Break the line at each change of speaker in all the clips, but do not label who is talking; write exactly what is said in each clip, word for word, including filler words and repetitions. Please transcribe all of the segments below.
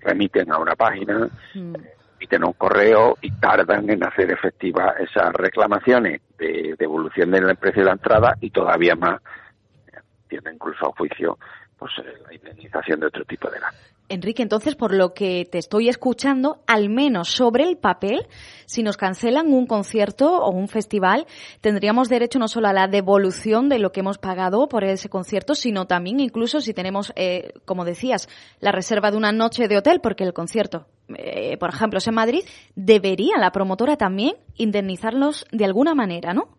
remiten a una página, mm. emiten un correo y tardan en hacer efectiva esas reclamaciones de devolución del precio de la entrada y todavía más tiene incluso a juicio pues la indemnización de otro tipo de gastos.
Enrique, entonces, por lo que te estoy escuchando, al menos sobre el papel, si nos cancelan un concierto o un festival, tendríamos derecho no solo a la devolución de lo que hemos pagado por ese concierto, sino también incluso si tenemos, eh, como decías, la reserva de una noche de hotel, porque el concierto, eh, por ejemplo, es en Madrid, debería la promotora también indemnizarlos de alguna manera, ¿no?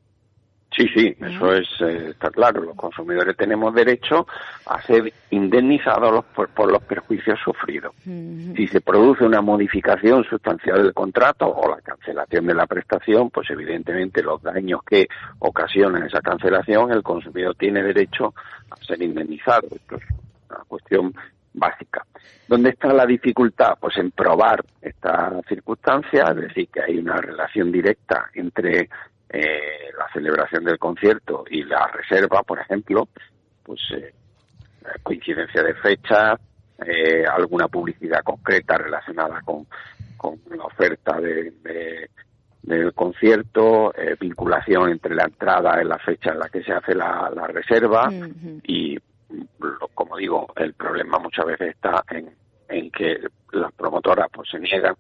Sí, sí, eso es eh, está claro. Los consumidores tenemos derecho a ser indemnizados los, por, por los perjuicios sufridos. Uh-huh. Si se produce una modificación sustancial del contrato o la cancelación de la prestación, pues evidentemente los daños que ocasionan esa cancelación, el consumidor tiene derecho a ser indemnizado. Esto es una cuestión básica. ¿Dónde está la dificultad? Pues en probar esta circunstancia, es decir, que hay una relación directa entre Eh, la celebración del concierto y la reserva, por ejemplo, pues eh, coincidencia de fecha, eh, alguna publicidad concreta relacionada con, con la oferta de, de, del concierto, eh, vinculación entre la entrada y la fecha en la que se hace la, la reserva uh-huh. y, lo, como digo, el problema muchas veces está en, en que las promotoras pues se niegan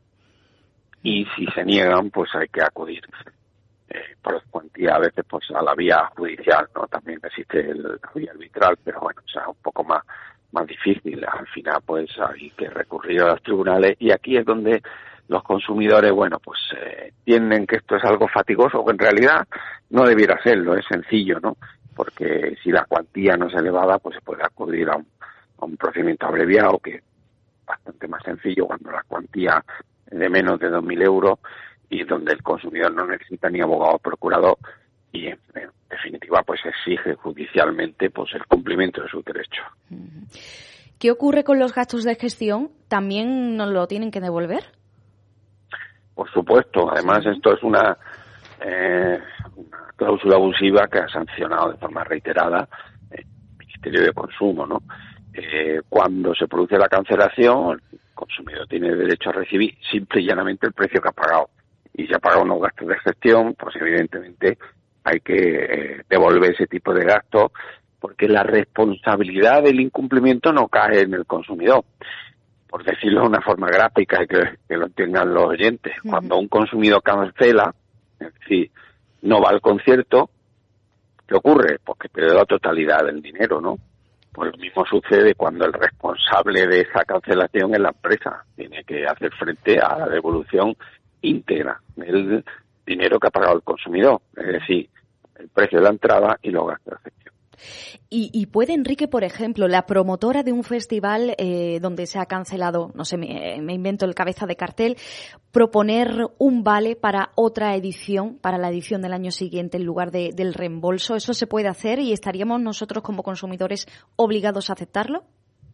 y si se niegan pues hay que acudir Eh, por cuantía a veces pues a la vía judicial, ¿no? También existe el, la vía arbitral, pero bueno, o sea, un poco más más difícil. Al final pues hay que recurrir a los tribunales y aquí es donde los consumidores, bueno, pues eh, entienden que esto es algo fatigoso, que en realidad no debiera serlo, es sencillo, ¿no? Porque si la cuantía no es elevada, pues se puede acudir a un, a un procedimiento abreviado, que es bastante más sencillo cuando la cuantía es de menos de dos mil euros, y donde el consumidor no necesita ni abogado o procurador y en, en definitiva pues exige judicialmente pues el cumplimiento de sus derechos.
¿Qué ocurre con los gastos de gestión? ¿También nos lo tienen que devolver?
Por supuesto, además esto es una, eh, una cláusula abusiva que ha sancionado de forma reiterada el Ministerio de Consumo, ¿no? Eh, cuando se produce la cancelación, el consumidor tiene derecho a recibir simple y llanamente el precio que ha pagado. Y si ha pagado unos gastos de gestión, pues evidentemente hay que eh, devolver ese tipo de gastos, porque la responsabilidad del incumplimiento no cae en el consumidor. Por decirlo de una forma gráfica y que, que lo entiendan los oyentes, uh-huh. Cuando un consumidor cancela, es decir, no va al concierto, ¿qué ocurre? Pues que pierde la totalidad del dinero, ¿no? Pues lo mismo sucede cuando el responsable de esa cancelación es la empresa. Tiene que hacer frente a la devolución íntegra del dinero que ha pagado el consumidor, es decir, el precio de la entrada y los gastos de gestión.
Y, y puede, Enrique, por ejemplo, la promotora de un festival eh, donde se ha cancelado, no sé, me, me invento el cabeza de cartel, proponer un vale para otra edición, para la edición del año siguiente en lugar de, del reembolso. ¿Eso se puede hacer y estaríamos nosotros como consumidores obligados a aceptarlo?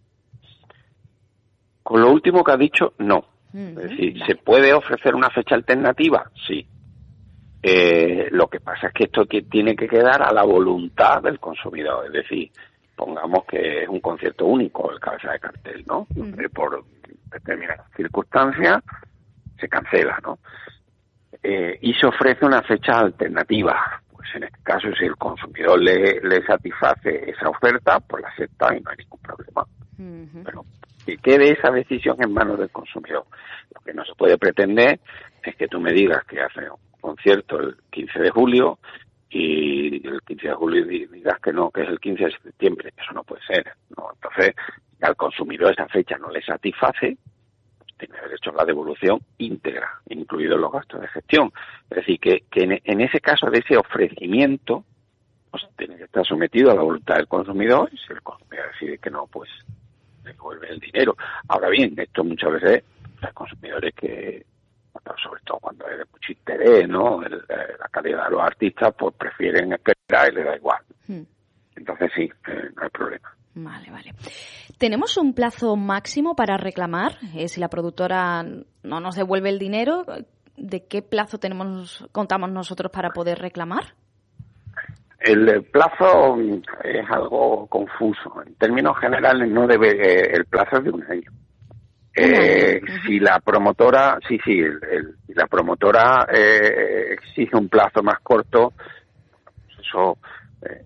Con lo último que ha dicho, no. Es decir, ¿se puede ofrecer una fecha alternativa? Sí. Eh, lo que pasa es que esto que tiene que quedar a la voluntad del consumidor. Es decir, pongamos que es un concierto único el cabeza de cartel, ¿no? Uh-huh. Por determinadas circunstancias se cancela, ¿no? Eh, y se ofrece una fecha alternativa. Pues en este caso, si el consumidor le, le satisface esa oferta, pues la acepta y no hay ningún problema. Uh-huh. Pero que quede esa decisión en manos del consumidor. Lo que no se puede pretender es que tú me digas que hace un concierto el quince de julio y el quince de julio digas que no, que es el quince de septiembre. Eso no puede ser, ¿no? Entonces, si al consumidor esa fecha no le satisface, pues tiene derecho a la devolución íntegra, incluidos los gastos de gestión. Es decir, que, que en, en ese caso de ese ofrecimiento, pues tiene que estar sometido a la voluntad del consumidor, y si el consumidor decide que no, pues devuelve el dinero. Ahora bien, esto muchas veces los consumidores que, sobre todo cuando hay de mucho interés, ¿no? El, la calidad de los artistas, pues prefieren esperar y les da igual. Hmm. Entonces sí, eh, no hay problema.
Vale, vale. ¿Tenemos un plazo máximo para reclamar? Eh, si la productora no nos devuelve el dinero, ¿de qué plazo tenemos contamos nosotros para poder reclamar?
El plazo es algo confuso. En términos generales no debe, el plazo es de un año. Eh, si la promotora, sí, sí, el, el, si la promotora eh, exige un plazo más corto, pues eso eh,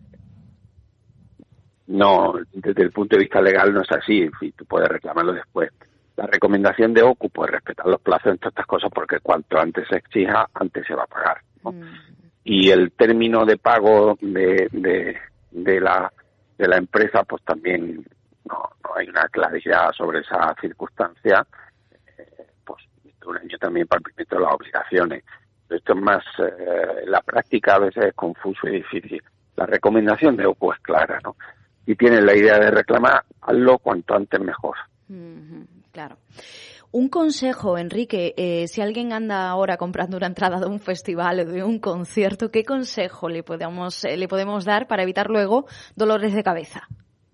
no, desde el punto de vista legal no es así, en fin, tú puedes reclamarlo después. La recomendación de O C U, pues respetar los plazos en todas estas cosas, porque cuanto antes se exija, antes se va a pagar, ¿no? Mm. Y el término de pago de, de, de la de la empresa, pues también no, no hay una claridad sobre esa circunstancia, eh, pues un año también para el cumplimiento de las obligaciones. Esto es más, eh, la práctica a veces es confuso y difícil. La recomendación de O C U es clara, ¿no? Si tienes la idea de reclamar, hazlo cuanto antes mejor.
Mm-hmm, claro. Un consejo, Enrique, eh, si alguien anda ahora comprando una entrada de un festival o de un concierto, ¿qué consejo le podemos, eh, le podemos dar para evitar luego dolores de cabeza?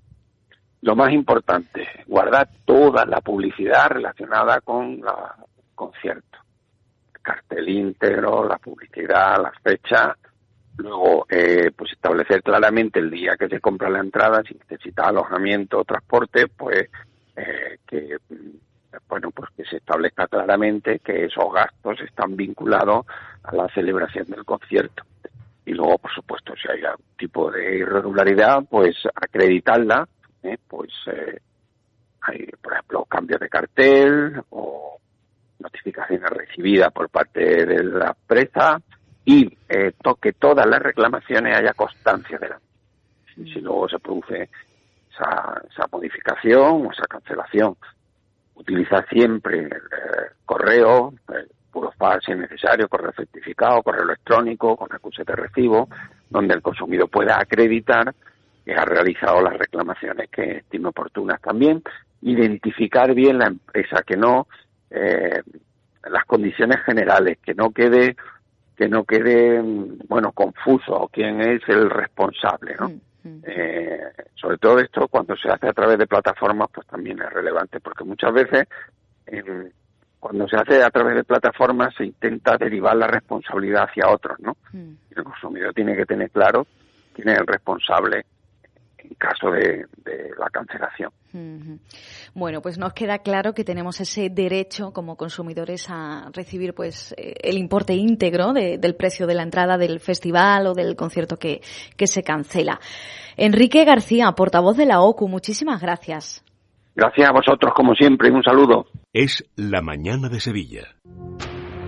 Lo más importante, guardar toda la publicidad relacionada con el concierto. El cartel íntegro, la publicidad, las fechas. Luego, eh, pues establecer claramente el día que se compra la entrada, si necesita alojamiento o transporte, pues eh, que... bueno, pues que se establezca claramente que esos gastos están vinculados a la celebración del concierto. Y luego, por supuesto, si hay algún tipo de irregularidad, pues acreditarla, ¿eh? pues eh, hay, por ejemplo, cambios de cartel o notificaciones recibidas por parte de la empresa y eh, to- que todas las reclamaciones haya constancia de la. Si, si luego se produce esa, esa modificación o esa cancelación, utiliza siempre eh, correo, eh, puro fax si es necesario, correo certificado, correo electrónico, con acuse de recibo, donde el consumidor pueda acreditar que ha realizado las reclamaciones que estime oportunas. También identificar bien la empresa, que no eh, las condiciones generales, que no quede que no quede bueno confuso quién es el responsable, ¿no? Mm. Eh, sobre todo esto cuando se hace a través de plataformas, pues también es relevante, porque muchas veces eh, cuando se hace a través de plataformas se intenta derivar la responsabilidad hacia otros, ¿no? Mm. Y el consumidor tiene que tener claro quién es el responsable en caso de, de la cancelación.
Uh-huh. Bueno, pues nos queda claro que tenemos ese derecho como consumidores a recibir pues eh, el importe íntegro de, del precio de la entrada del festival o del concierto que, que se cancela. Enrique García, portavoz de la O C U, muchísimas gracias.
Gracias a vosotros, como siempre, y un saludo.
Es La Mañana de Sevilla.